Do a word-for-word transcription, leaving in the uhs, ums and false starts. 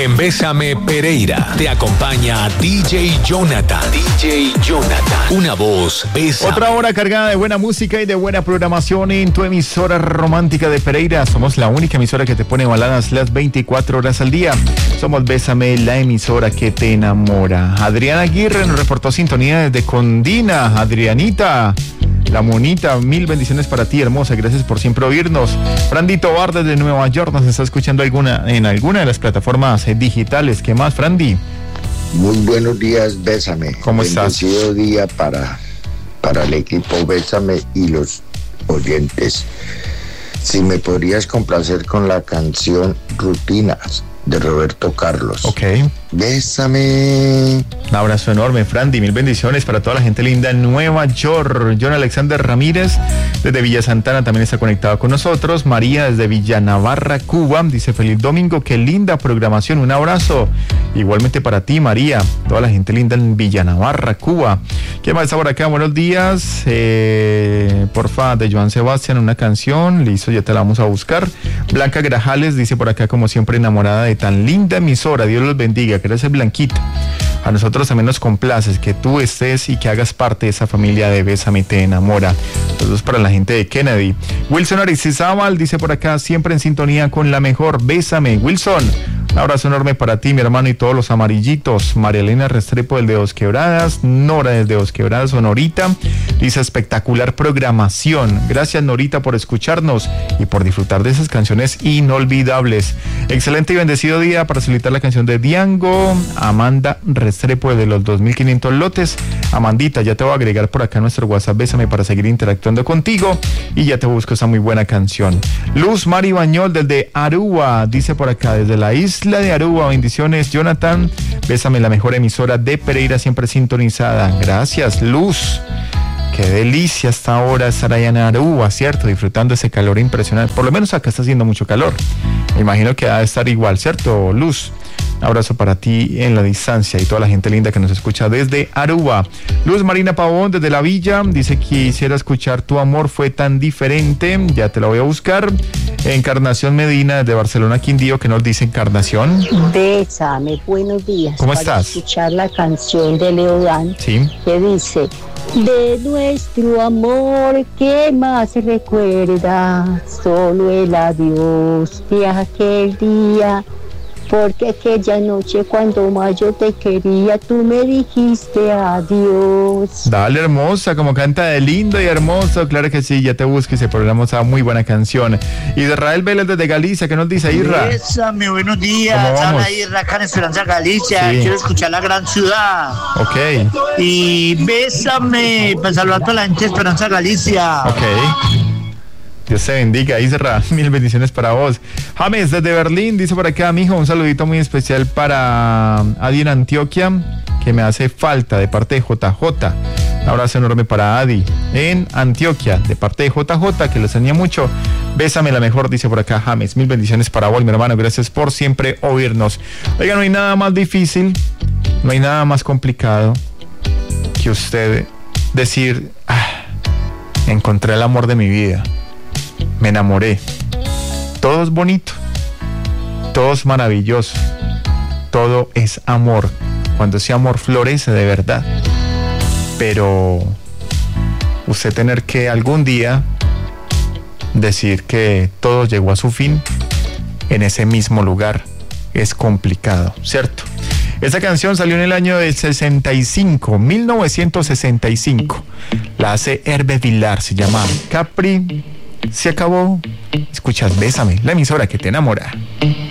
En Bésame Pereira te acompaña D J Jonathan. D J Jonathan. Una voz, Bésame. Otra hora cargada de buena música y de buena programación en tu emisora romántica de Pereira. Somos la única emisora que te pone baladas las veinticuatro horas al día. Somos Bésame, la emisora que te enamora. Adriana Aguirre nos reportó sintonía desde Condina. Adrianita, la monita, mil bendiciones para ti, hermosa. Gracias por siempre oírnos. Frandito Bar desde Nueva York nos está escuchando alguna, en alguna de las plataformas digitales. ¿Qué más, Frandi? Muy buenos días, Bésame. ¿Cómo estás? Bendecido día para, para el equipo Bésame y los oyentes. Si me podrías complacer con la canción Rutinas de Roberto Carlos. Ok. Bésame. Un abrazo enorme, Frandi. Mil bendiciones para toda la gente linda en Nueva York. John Alexander Ramírez desde Villa Santana también está conectado con nosotros. María desde Villa Navarra, Cuba, dice feliz domingo, qué linda programación, un abrazo. Igualmente para ti, María, toda la gente linda en Villa Navarra, Cuba. ¿Qué más está por acá? Buenos días. Eh, porfa, de Joan Sebastián, una canción. Listo, ya te la vamos a buscar. Blanca Grajales dice por acá, como siempre, enamorada de tan linda emisora. Dios los bendiga. Gracias, Blanquita. A nosotros también nos complaces que tú estés y que hagas parte de esa familia de Bésame Te Enamora. Saludos para la gente de Kennedy. Wilson Aristizábal dice por acá, siempre en sintonía con la mejor. Bésame, Wilson. Un abrazo enorme para ti, mi hermano, y todos los amarillitos. María Elena Restrepo del de Dos Quebradas, Nora desde Dos Quebradas, Sonorita. Dice espectacular programación. Gracias, Norita, por escucharnos y por disfrutar de esas canciones inolvidables. Excelente y bendecido día para solicitar la canción de Diango. Amanda Restrepo de los dos mil quinientos lotes. Amandita, ya te voy a agregar por acá nuestro WhatsApp, Bésame, para seguir interactuando contigo y ya te busco esa muy buena canción. Luz Mari Bañol desde Aruba, dice por acá, desde la isla de Aruba, bendiciones, Jonathan. Bésame, la mejor emisora de Pereira, siempre sintonizada. Gracias, Luz. Qué delicia hasta ahora estar allá en Aruba, ¿cierto? Disfrutando ese calor impresionante. Por lo menos acá está haciendo mucho calor. Me imagino que va a estar igual, ¿cierto, Luz? Un abrazo para ti en la distancia y toda la gente linda que nos escucha desde Aruba. Luz Marina Pavón desde La Villa dice que quisiera escuchar Tu amor fue tan diferente. Ya te la voy a buscar. Encarnación Medina desde Barcelona, Quindío, que nos dice Encarnación. Bésame, buenos días. ¿Cómo para estás? Escuchar la canción de Leodán, sí, que dice: de nuestro amor, ¿qué más recuerda? Solo el adiós de aquel día. Porque aquella noche cuando más yo te quería, tú me dijiste adiós. Dale, hermosa, como canta de lindo y hermoso. Claro que sí, ya te busco y se programó esa muy buena canción. Israel Vélez desde Galicia, ¿qué nos dice, Irra? Bésame, buenos días. Habla Irra acá en Esperanza, Galicia. Sí. Quiero escuchar la gran ciudad. Ok. Y bésame, para saludar a toda la gente de Esperanza, Galicia. Ok. Dios te bendiga, Isra, mil bendiciones para vos. James desde Berlín dice por acá, mijo, un saludito muy especial para Adi en Antioquia, que me hace falta, de parte de J J. Un abrazo enorme para Adi en Antioquia, de parte de J J, que lo extraña mucho. Bésame, la mejor, dice por acá James. Mil bendiciones para vos, mi hermano, gracias por siempre oírnos. Oiga, no hay nada más difícil, no hay nada más complicado que usted decir, ah, encontré el amor de mi vida. Me enamoré. Todo es bonito, todo es maravilloso, todo es amor, cuando ese amor florece de verdad. Pero usted tener que algún día decir que todo llegó a su fin en ese mismo lugar es complicado, ¿cierto? Esta canción salió en el año del sesenta y cinco, mil novecientos sesenta y cinco. La hace Hervé Vilar, se llama Capri. Se acabó. Escuchas Bésame, la emisora que te enamora.